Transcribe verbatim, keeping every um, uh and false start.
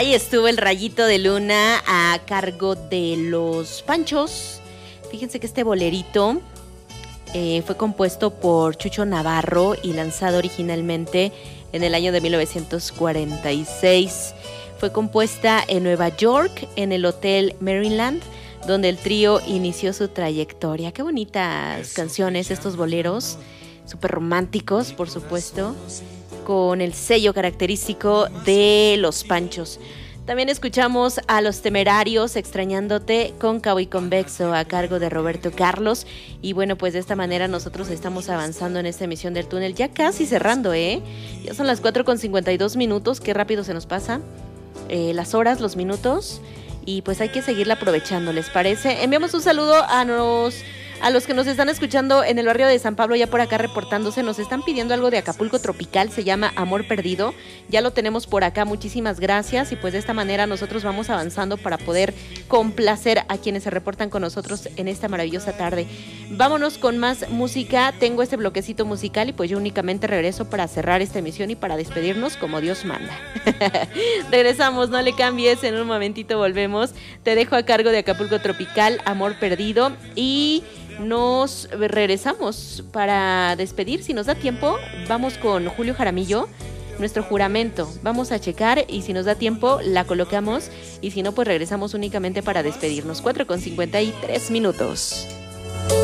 Ahí estuvo el Rayito de Luna a cargo de Los Panchos. Fíjense que este bolerito eh, fue compuesto por Chucho Navarro y lanzado originalmente en el año de mil novecientos cuarenta y seis. Fue compuesta en Nueva York, en el Hotel Maryland, donde el trío inició su trayectoria. Qué bonitas canciones, estos boleros, súper románticos, por supuesto, con el sello característico de Los Panchos. También escuchamos a Los Temerarios, Extrañándote, Cóncavo y Convexo, a cargo de Roberto Carlos. Y bueno, pues de esta manera nosotros estamos avanzando en esta emisión del túnel, ya casi cerrando, ¿eh? Ya son las cuatro con cincuenta y dos minutos, qué rápido se nos pasa eh, las horas, los minutos. Y pues hay que seguirla aprovechando, ¿les parece? Enviamos un saludo a los... A los que nos están escuchando en el barrio de San Pablo, ya por acá reportándose, nos están pidiendo algo de Acapulco Tropical, se llama Amor Perdido, ya lo tenemos por acá, muchísimas gracias, y pues de esta manera nosotros vamos avanzando para poder complacer a quienes se reportan con nosotros en esta maravillosa tarde. Vámonos con más música, tengo este bloquecito musical y pues yo únicamente regreso para cerrar esta emisión y para despedirnos como Dios manda. Regresamos, no le cambies, en un momentito volvemos, te dejo a cargo de Acapulco Tropical, Amor Perdido, y nos regresamos para despedir, si nos da tiempo, vamos con Julio Jaramillo, Nuestro Juramento, vamos a checar y si nos da tiempo la colocamos y si no pues regresamos únicamente para despedirnos. Cuatro con cincuenta y tres minutos.